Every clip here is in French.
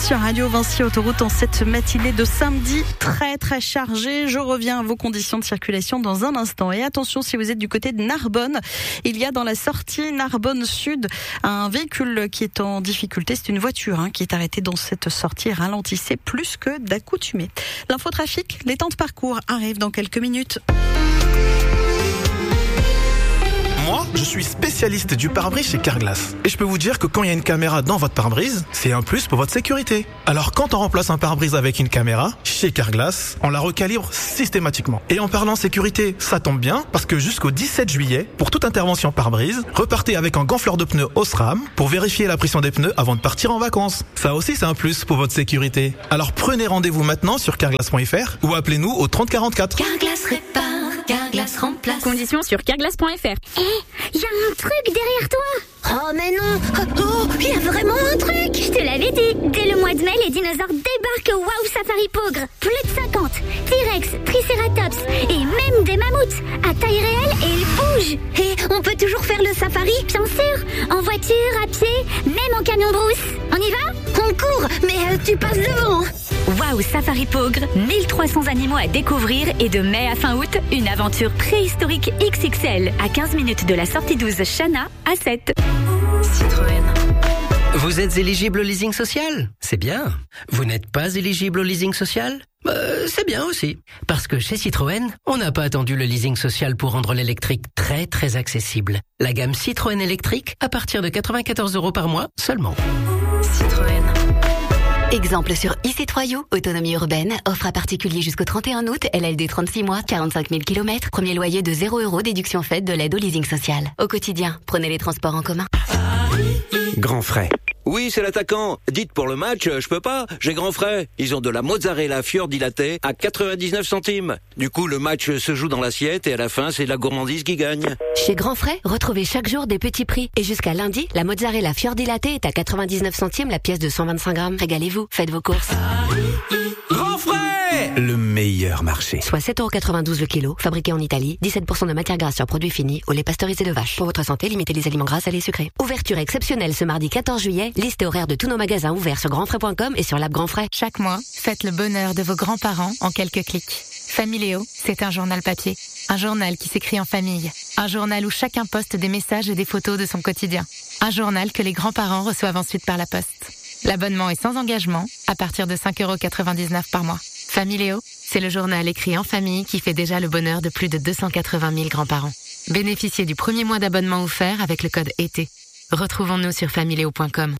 sur Radio Vinci Autoroute en cette matinée de samedi très chargée. Je reviens à vos conditions de circulation dans un instant. Et attention, si vous êtes du côté de Narbonne, il y a dans la sortie Narbonne Sud un véhicule qui est en difficulté. C'est une voiture qui est arrêtée dans cette sortie. Ralentissez plus que d'accoutumé. L'infotrafic, les temps de parcours arrivent dans quelques minutes. Moi, je suis spécialiste du pare-brise chez Carglass. Et je peux vous dire que quand il y a une caméra dans votre pare-brise, c'est un plus pour votre sécurité. Alors quand on remplace un pare-brise avec une caméra, chez Carglass, on la recalibre systématiquement. Et en parlant sécurité, ça tombe bien, parce que jusqu'au 17 juillet, pour toute intervention pare-brise, repartez avec un gonfleur de pneus Osram pour vérifier la pression des pneus avant de partir en vacances. Ça aussi, c'est un plus pour votre sécurité. Alors prenez rendez-vous maintenant sur carglass.fr ou appelez-nous au 3044. Carglass répare, Carglass remplace. Conditions sur carglass.fr. Y a un truc derrière toi. Oh mais non. Oh, y a vraiment un truc. Je te l'avais dit. Dès le mois de mai, les dinosaures débarquent au Wow Safari Pogre. Plus de 50. T-Rex, Triceratops et même des mammouths. À taille réelle et ils bougent. Et on peut toujours faire le safari. Bien sûr. En voiture, à pied, même en camion brousse. On y va? On court, mais tu passes devant. Wow Safari Pogre, 1300 animaux à découvrir et de mai à fin août, une aventure préhistorique XXL à 15 minutes de la sortie 12 Chana à 7. Citroën. Vous êtes éligible au leasing social? C'est bien. Vous n'êtes pas éligible au leasing social? C'est bien aussi. Parce que chez Citroën, on n'a pas attendu le leasing social pour rendre l'électrique très accessible. La gamme Citroën électrique à partir de 94 € par mois seulement. Citroën. Exemple sur e-C3U, autonomie urbaine, offre à particulier jusqu'au 31 août, LLD 36 mois, 45 000 km, premier loyer de 0 €, déduction faite de l'aide au leasing social. Au quotidien, prenez les transports en commun. Grand frais. Oui, c'est l'attaquant. Dites pour le match, je peux pas, j'ai grand frais. Ils ont de la mozzarella fiordilatée à 99 centimes. Du coup, le match se joue dans l'assiette et à la fin, c'est la gourmandise qui gagne. Chez Grand Frais, retrouvez chaque jour des petits prix. Et jusqu'à lundi, la mozzarella fiordilatée est à 99 centimes la pièce de 125 grammes. Régalez-vous, faites vos courses. Grand frais! Le meilleur marché. Soit 7,92 € le kilo, fabriqué en Italie, 17% de matière grasse sur produits finis, au lait pasteurisé de vache. Pour votre santé, limitez les aliments gras, salés et sucrés. Ouverture exceptionnelle ce mardi 14 juillet. Liste et horaire de tous nos magasins ouverts sur grandfrais.com et sur l'app Grand Frais. Chaque mois, faites le bonheur de vos grands-parents en quelques clics. Familéo, c'est un journal papier. Un journal qui s'écrit en famille. Un journal où chacun poste des messages et des photos de son quotidien. Un journal que les grands-parents reçoivent ensuite par la poste. L'abonnement est sans engagement, à partir de 5,99 € par mois. Familéo, c'est le journal écrit en famille qui fait déjà le bonheur de plus de 280 000 grands-parents. Bénéficiez du premier mois d'abonnement offert avec le code ET. Retrouvons-nous sur familéo.com.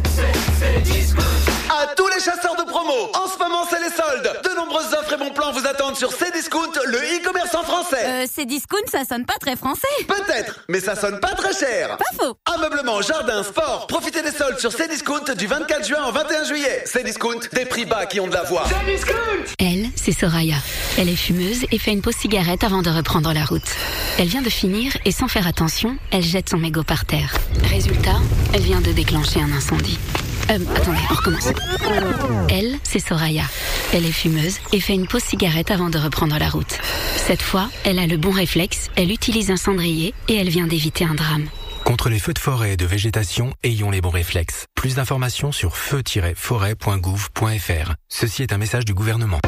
À tous les chasseurs de promo, en ce moment c'est les soldes. De nombreuses offres et bons plans vous attendent sur Cdiscount, le e-commerçant français. Cdiscount, ça sonne pas très français. Peut-être, mais ça sonne pas très cher. Pas faux. Ameublement, jardin, sport. Profitez des soldes sur Cdiscount du 24 juin au 21 juillet. Cdiscount, des prix bas qui ont de la voix. Cdiscount. Elle, c'est Soraya. Elle est fumeuse et fait une pause cigarette avant de reprendre la route. Elle vient de finir et sans faire attention, elle jette son mégot par terre. Résultat, elle vient de déclencher un incendie. Attendez, on recommence. Elle, c'est Soraya. Elle est fumeuse et fait une pause cigarette avant de reprendre la route. Cette fois, elle a le bon réflexe, elle utilise un cendrier et elle vient d'éviter un drame. Contre les feux de forêt et de végétation, ayons les bons réflexes. Plus d'informations sur feu-forêt.gouv.fr. Ceci est un message du gouvernement.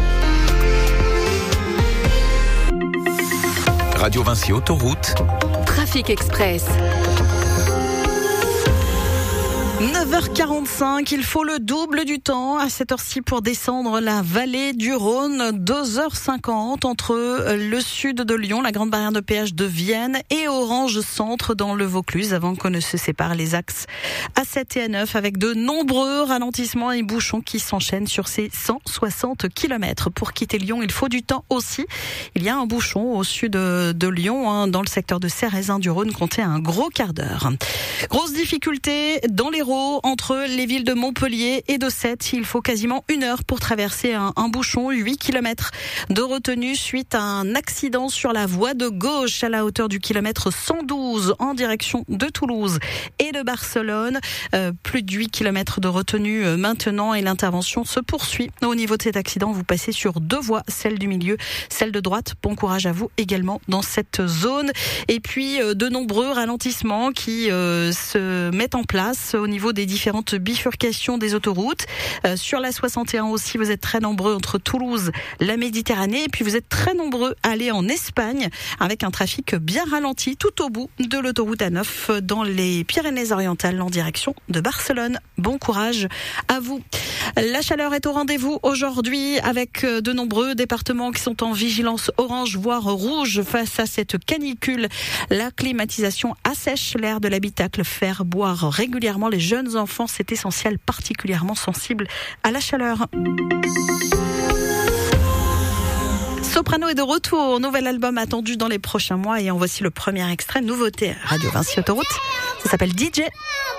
Radio Vinci Autoroute. Trafic Express. 9h45, il faut le double du temps à cette heure-ci pour descendre la vallée du Rhône. 2h50 entre le sud de Lyon, la grande barrière de péage de Vienne et Orange Centre dans le Vaucluse avant qu'on ne se sépare les axes A7 et A9 avec de nombreux ralentissements et bouchons qui s'enchaînent sur ces 160 km. Pour quitter Lyon, il faut du temps aussi. Il y a un bouchon au sud de Lyon, dans le secteur de Cérézin-du-Rhône, comptez un gros quart d'heure. Grosse difficulté dans les entre les villes de Montpellier et de Sète. Il faut quasiment 1 heure pour traverser un bouchon, 8 km de retenue suite à un accident sur la voie de gauche à la hauteur du kilomètre 112 en direction de Toulouse et de Barcelone. Plus de 8 km de retenue maintenant et l'intervention se poursuit. Au niveau de cet accident, vous passez sur 2 voies, celle du milieu, celle de droite. Bon courage à vous également dans cette zone. Et puis de nombreux ralentissements qui se mettent en place au niveau niveau des différentes bifurcations des autoroutes. Sur la 61 aussi, vous êtes très nombreux entre Toulouse, la Méditerranée, et puis vous êtes très nombreux à aller en Espagne avec un trafic bien ralenti tout au bout de l'autoroute A9 dans les Pyrénées-Orientales en direction de Barcelone. Bon courage à vous. La chaleur est au rendez-vous aujourd'hui avec de nombreux départements qui sont en vigilance orange voire rouge face à cette canicule. La climatisation assèche l'air de l'habitacle. Faire boire régulièrement les jeunes enfants, c'est essentiel, particulièrement sensible à la chaleur. Soprano est de retour, nouvel album attendu dans les prochains mois et en voici le premier extrait, nouveauté Radio Vinci Autoroute, ça s'appelle DJ.